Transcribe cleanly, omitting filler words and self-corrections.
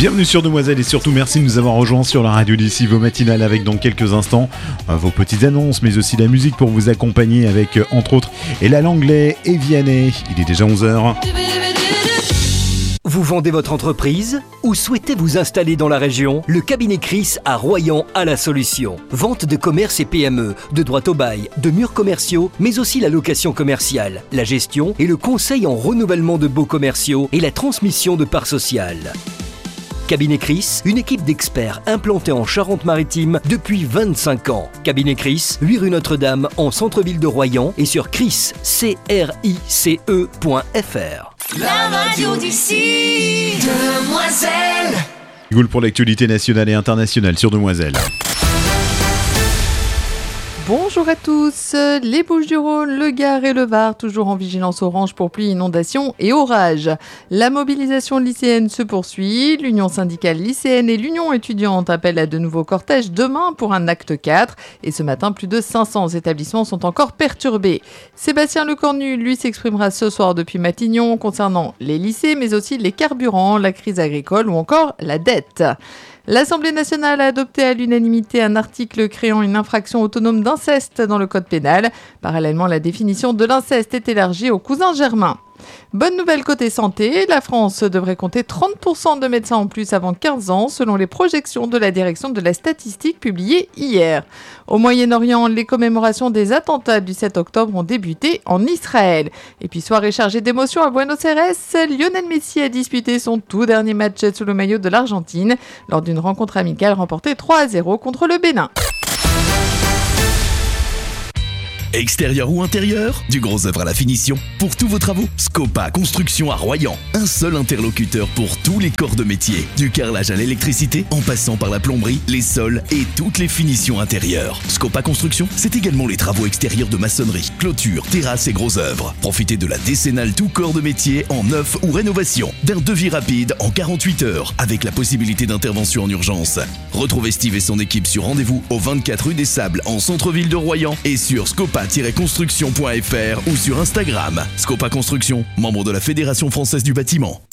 Bienvenue sur Demoiselle et surtout merci de nous avoir rejoints sur la radio d'ici, vos matinales avec dans quelques instants vos petites annonces mais aussi la musique pour vous accompagner avec entre autres Ella Langlais et Vianney. Il est déjà 11h. Vous vendez votre entreprise ou souhaitez vous installer dans la région? Le cabinet Chris à Royan a la solution. Vente de commerce et PME, de droit au bail, de murs commerciaux, mais aussi la location commerciale, la gestion et le conseil en renouvellement de baux commerciaux et la transmission de parts sociales. Cabinet Chris, une équipe d'experts implantés en Charente-Maritime depuis 25 ans. Cabinet Chris, 8 rue Notre-Dame, en centre-ville de Royan et sur chriscrice.fr. La radio d'ici, Demoiselle. Goul pour l'actualité nationale et internationale sur Demoiselle. Bonjour à tous, les Bouches-du-Rhône, le Gard et le Var, toujours en vigilance orange pour pluie, inondations et orages. La mobilisation lycéenne se poursuit, l'Union syndicale lycéenne et l'Union étudiante appellent à de nouveaux cortèges demain pour un acte 4. Et ce matin, plus de 500 établissements sont encore perturbés. Sébastien Lecornu, lui, s'exprimera ce soir depuis Matignon concernant les lycées, mais aussi les carburants, la crise agricole ou encore la dette. L'Assemblée nationale a adopté à l'unanimité un article créant une infraction autonome d'inceste dans le code pénal. Parallèlement, la définition de l'inceste est élargie aux cousins germains. Bonne nouvelle côté santé, la France devrait compter 30% de médecins en plus avant 15 ans, selon les projections de la direction de la statistique publiées hier. Au Moyen-Orient, les commémorations des attentats du 7 octobre ont débuté en Israël. Et puis soirée chargée d'émotions à Buenos Aires, Lionel Messi a disputé son tout dernier match sous le maillot de l'Argentine, lors d'une rencontre amicale remportée 3-0 contre le Bénin. Extérieur ou intérieur, du gros œuvre à la finition. Pour tous vos travaux, Scopa Construction à Royan. Un seul interlocuteur pour tous les corps de métier. Du carrelage à l'électricité, en passant par la plomberie, les sols et toutes les finitions intérieures. Scopa Construction, c'est également les travaux extérieurs de maçonnerie, clôture, terrasse et gros œuvres. Profitez de la décennale tout corps de métier en neuf ou rénovation. D'un devis rapide en 48 heures, avec la possibilité d'intervention en urgence. Retrouvez Steve et son équipe sur rendez-vous au 24 rue des Sables en centre-ville de Royan et sur scopa-construction.fr ou sur Instagram. Scopa Construction, membre de la Fédération française du bâtiment.